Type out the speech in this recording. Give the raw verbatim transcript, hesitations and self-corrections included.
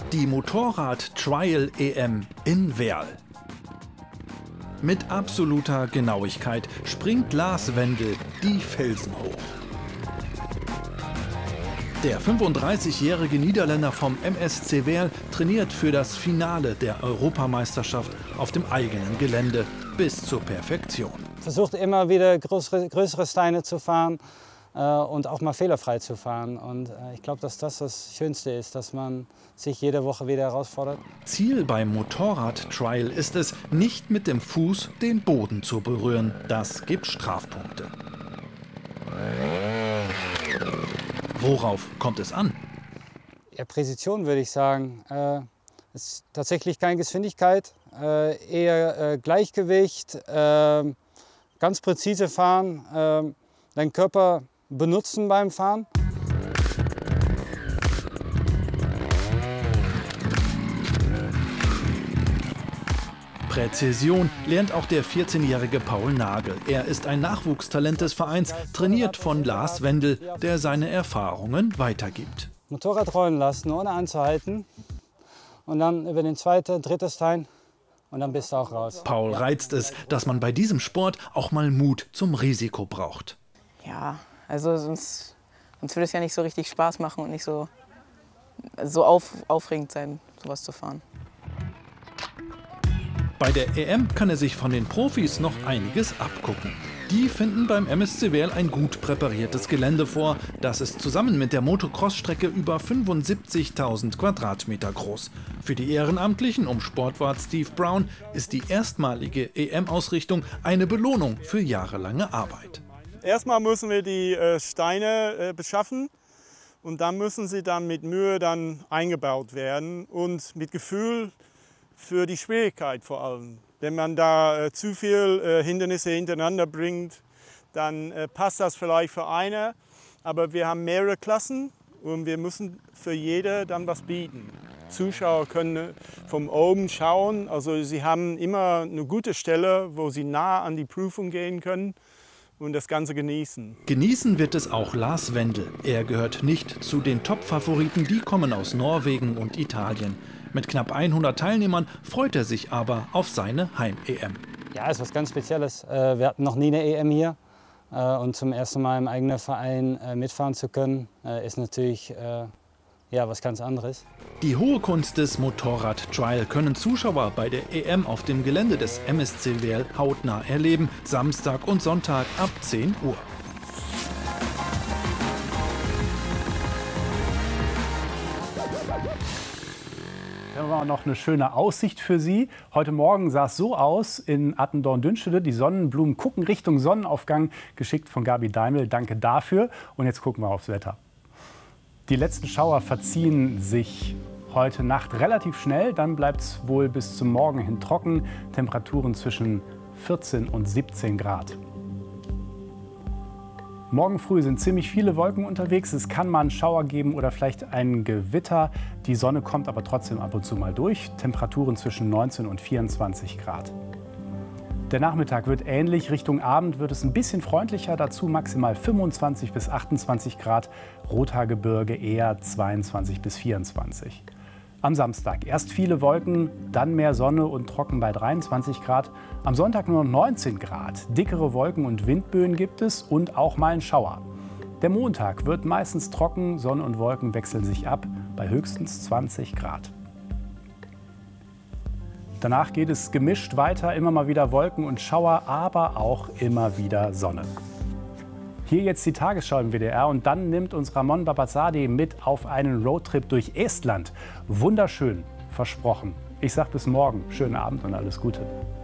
Die Motorrad-Trial-E M in Werl. Mit absoluter Genauigkeit springt Lars Wendel die Felsen hoch. Der fünfunddreißigjährige Niederländer vom M S C Werl trainiert für das Finale der Europameisterschaft auf dem eigenen Gelände bis zur Perfektion. Versucht immer wieder größere, größere Steine zu fahren äh, und auch mal fehlerfrei zu fahren. Und äh, ich glaube, dass das das Schönste ist, dass man sich jede Woche wieder herausfordert. Ziel beim Motorrad-Trial ist es, nicht mit dem Fuß den Boden zu berühren. Das gibt Strafpunkte. Worauf kommt es an? Ja, Präzision würde ich sagen. Äh, es ist tatsächlich keine Geschwindigkeit, äh, eher äh, Gleichgewicht, äh, ganz präzise fahren, äh, deinen Körper benutzen beim Fahren. Präzision lernt auch der vierzehnjährige Paul Nagel. Er ist ein Nachwuchstalent des Vereins, trainiert von Lars Wendel, der seine Erfahrungen weitergibt. Motorrad rollen lassen, ohne anzuhalten. Und dann über den zweiten, dritten Stein und dann bist du auch raus. Paul reizt es, dass man bei diesem Sport auch mal Mut zum Risiko braucht. Ja, also sonst, sonst würde es ja nicht so richtig Spaß machen und nicht so, so auf, aufregend sein, sowas zu fahren. Bei der E M kann er sich von den Profis noch einiges abgucken. Die finden beim M S C Werl ein gut präpariertes Gelände vor. Das ist zusammen mit der Motocross-Strecke über fünfundsiebzigtausend Quadratmeter groß. Für die Ehrenamtlichen um Sportwart Steve Brown ist die erstmalige E M-Ausrichtung eine Belohnung für jahrelange Arbeit. Erstmal müssen wir die äh, Steine äh, beschaffen und dann müssen sie dann mit Mühe dann eingebaut werden und mit Gefühl für die Schwierigkeit vor allem. Wenn man da äh, zu viel äh, Hindernisse hintereinander bringt, dann äh, passt das vielleicht für eine. Aber wir haben mehrere Klassen und wir müssen für jede dann was bieten. Zuschauer können von oben schauen. Also sie haben immer eine gute Stelle, wo sie nah an die Prüfung gehen können und das Ganze genießen. Genießen wird es auch Lars Wendel. Er gehört nicht zu den Top-Favoriten, die kommen aus Norwegen und Italien. Mit knapp hundert Teilnehmern freut er sich aber auf seine Heim-E M. Ja, ist was ganz Spezielles. Wir hatten noch nie eine E M hier. Und zum ersten Mal im eigenen Verein mitfahren zu können, ist natürlich ja, was ganz anderes. Die hohe Kunst des Motorrad-Trial können Zuschauer bei der E M auf dem Gelände des M S C Werl hautnah erleben. Samstag und Sonntag ab zehn Uhr. Hier haben wir noch eine schöne Aussicht für Sie. Heute Morgen sah es so aus in Attendorn-Dünstede. Die Sonnenblumen gucken Richtung Sonnenaufgang, geschickt von Gabi Daimel. Danke dafür. Und jetzt gucken wir aufs Wetter. Die letzten Schauer verziehen sich heute Nacht relativ schnell. Dann bleibt es wohl bis zum Morgen hin trocken. Temperaturen zwischen vierzehn und siebzehn Grad. Morgen früh sind ziemlich viele Wolken unterwegs. Es kann mal einen Schauer geben oder vielleicht ein Gewitter. Die Sonne kommt aber trotzdem ab und zu mal durch. Temperaturen zwischen neunzehn und vierundzwanzig Grad. Der Nachmittag wird ähnlich. Richtung Abend wird es ein bisschen freundlicher. Dazu maximal fünfundzwanzig bis achtundzwanzig Grad. Rothaargebirge eher zweiundzwanzig bis vierundzwanzig. Am Samstag erst viele Wolken, dann mehr Sonne und trocken bei dreiundzwanzig Grad. Am Sonntag nur noch neunzehn Grad. Dickere Wolken und Windböen gibt es und auch mal ein Schauer. Der Montag wird meistens trocken, Sonne und Wolken wechseln sich ab bei höchstens zwanzig Grad. Danach geht es gemischt weiter, immer mal wieder Wolken und Schauer, aber auch immer wieder Sonne. Hier jetzt die Tagesschau im W D R und dann nimmt uns Ramon Babazadeh mit auf einen Roadtrip durch Estland. Wunderschön, versprochen. Ich sage bis morgen, schönen Abend und alles Gute.